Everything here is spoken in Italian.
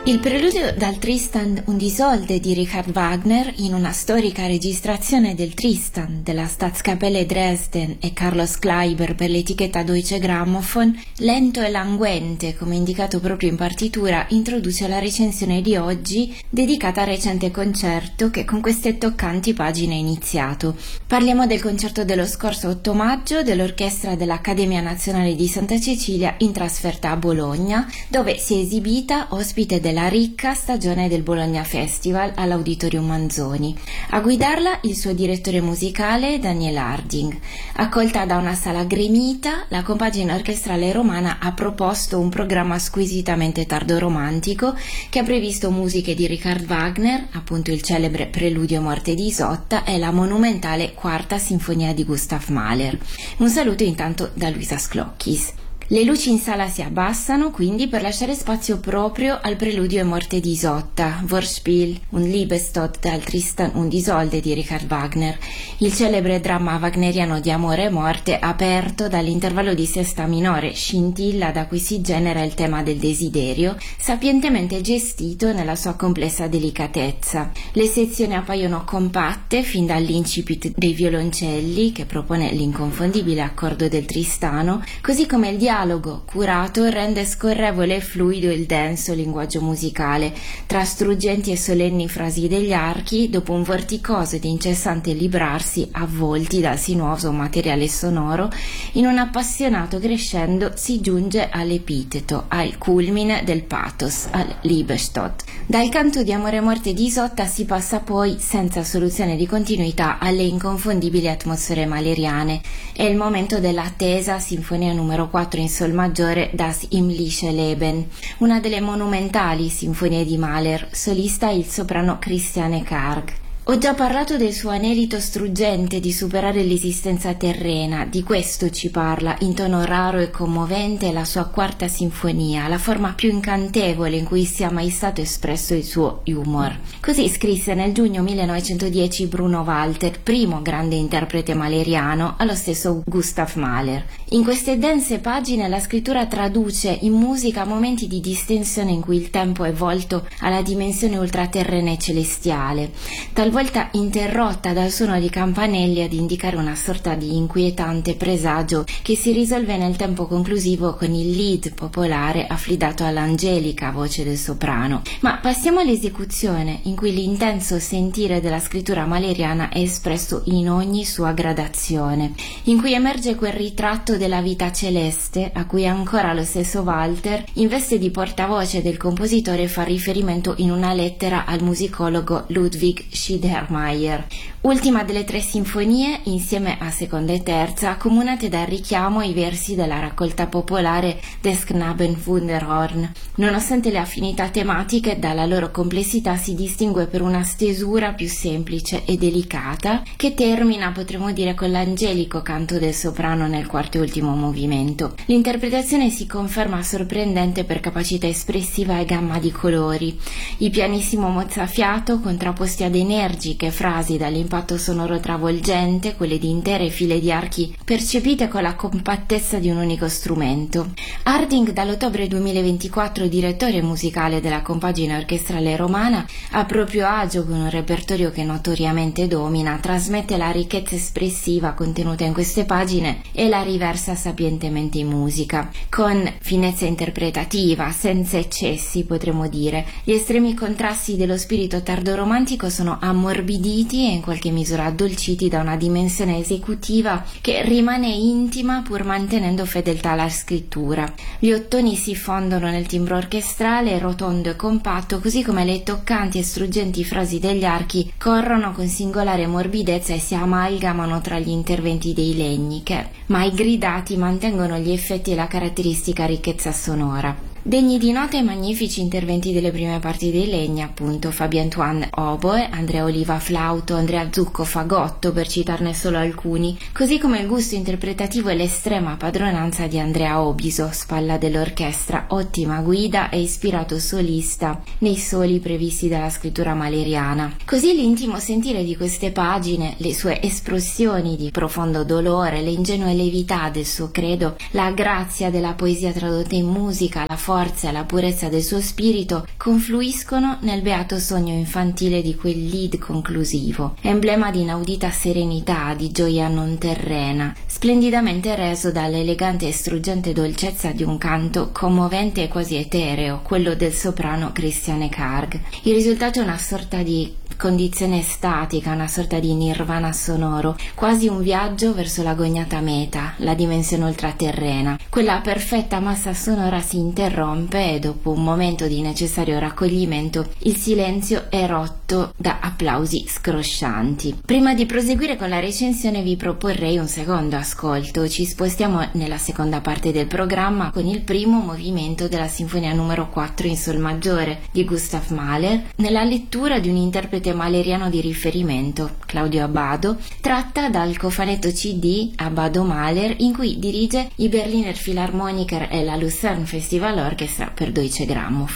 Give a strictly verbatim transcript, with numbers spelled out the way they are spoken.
Il preludio dal Tristan und Isolde di Richard Wagner, in una storica registrazione del Tristan della Staatskapelle Dresden e Carlos Kleiber per l'etichetta Deutsche Grammophon, lento e languente, come indicato proprio in partitura, introduce la recensione di oggi dedicata al recente concerto che con queste toccanti pagine è iniziato. Parliamo del concerto dello scorso otto maggio dell'Orchestra dell'Accademia Nazionale di Santa Cecilia in trasferta a Bologna, dove si è esibita ospite della la ricca stagione del Bologna Festival all'Auditorium Manzoni. A guidarla il suo direttore musicale Daniel Harding. Accolta da una sala gremita, la compagine orchestrale romana ha proposto un programma squisitamente tardoromantico che ha previsto musiche di Richard Wagner, appunto il celebre Preludio Morte di Isotta e la monumentale Quarta Sinfonia di Gustav Mahler. Un saluto intanto da Luisa Sclocchis. Le luci in sala si abbassano quindi per lasciare spazio proprio al Preludio e Morte di Isotta, Vorspiel und Liebestod dal Tristan und Isolde di Richard Wagner, il celebre dramma wagneriano di amore e morte aperto dall'intervallo di sesta minore, scintilla da cui si genera il tema del desiderio, sapientemente gestito nella sua complessa delicatezza. Le sezioni appaiono compatte fin dall'incipit dei violoncelli, che propone l'inconfondibile accordo del Tristano, così come il dialogo dialogo curato rende scorrevole e fluido il denso linguaggio musicale, tra struggenti e solenni frasi degli archi, dopo un vorticoso ed incessante librarsi avvolti dal sinuoso materiale sonoro, in un appassionato crescendo si giunge all'epiteto, al culmine del pathos, al Liebestod. Dal canto di amore e morte di Isotta si passa poi, senza soluzione di continuità, alle inconfondibili atmosfere maleriane. È il momento dell'attesa Sinfonia numero quattro in Sol maggiore Das himmlische Leben, una delle monumentali sinfonie di Mahler, solista il soprano Christiane Karg. Ho già parlato del suo anelito struggente di superare l'esistenza terrena, di questo ci parla, in tono raro e commovente, la sua quarta sinfonia, la forma più incantevole in cui sia mai stato espresso il suo humor. Così scrisse nel giugno millenovecentodieci Bruno Walter, primo grande interprete mahleriano, allo stesso Gustav Mahler. In queste dense pagine la scrittura traduce in musica momenti di distensione in cui il tempo è volto alla dimensione ultraterrena e celestiale, talvolta volta interrotta dal suono di campanelli ad indicare una sorta di inquietante presagio che si risolve nel tempo conclusivo con il lead popolare affidato all'angelica voce del soprano. Ma passiamo all'esecuzione, in cui l'intenso sentire della scrittura mahleriana è espresso in ogni sua gradazione, in cui emerge quel ritratto della vita celeste a cui ancora lo stesso Walter, in veste di portavoce del compositore, fa riferimento in una lettera al musicologo Ludwig Schiedermeier. Ultima delle tre sinfonie, insieme a seconda e terza, accomunate dal richiamo ai versi della raccolta popolare Des Knaben Wunderhorn. Nonostante le affinità tematiche, dalla loro complessità si distingue per una stesura più semplice e delicata, che termina, potremmo dire, con l'angelico canto del soprano nel quarto e ultimo movimento. L'interpretazione si conferma sorprendente per capacità espressiva e gamma di colori. I pianissimo mozzafiato, contrapposti ad energiche frasi dall'impatto sonoro travolgente, quelle di intere file di archi percepite con la compattezza di un unico strumento. Harding, dall'ottobre duemilaventiquattro direttore musicale della compagine orchestrale romana, a proprio agio con un repertorio che notoriamente domina, trasmette la ricchezza espressiva contenuta in queste pagine e la riversa sapientemente in musica, con finezza interpretativa, senza eccessi potremmo dire. Gli estremi contrasti dello spirito tardoromantico sono ammorbiditi e in qualche misura addolciti da una dimensione esecutiva che rimane intima pur mantenendo fedeltà alla scrittura. Gli ottoni si fondono nel timbro orchestrale rotondo e compatto, così come le toccanti e struggenti frasi degli archi corrono con singolare morbidezza e si amalgamano tra gli interventi dei legni che, mai gridati, mantengono gli effetti e la caratteristica ricchezza sonora. Degni di nota i magnifici interventi delle prime parti dei legni, appunto Fabien-Antoine oboe, Andrea Oliva flauto, Andrea Zucco fagotto, per citarne solo alcuni, così come il gusto interpretativo e l'estrema padronanza di Andrea Obiso, spalla dell'orchestra, ottima guida e ispirato solista nei soli previsti dalla scrittura mahleriana. Così l'intimo sentire di queste pagine, le sue espressioni di profondo dolore, le ingenue levità del suo credo, la grazia della poesia tradotta in musica, la forza e la purezza del suo spirito confluiscono nel beato sogno infantile di quel lead conclusivo, emblema di inaudita serenità, di gioia non terrena, splendidamente reso dall'elegante e struggente dolcezza di un canto commovente e quasi etereo, quello del soprano Christiane Karg. Il risultato è una sorta di condizione estatica, una sorta di nirvana sonoro, quasi un viaggio verso l'agognata meta, la dimensione ultraterrena. Quella perfetta massa sonora si interrompe e dopo un momento di necessario raccoglimento il silenzio è rotto da applausi scroscianti. Prima di proseguire con la recensione vi proporrei un secondo ascolto. Ci spostiamo nella seconda parte del programma con il primo movimento della sinfonia numero quattro in sol maggiore di Gustav Mahler, nella lettura di un interprete maleriano di riferimento, Claudio Abbado, tratta dal cofanetto C D Abbado Mahler, in cui dirige i Berliner Philharmoniker e la Lucerne Festival Orchestra per Deutsche Grammophon.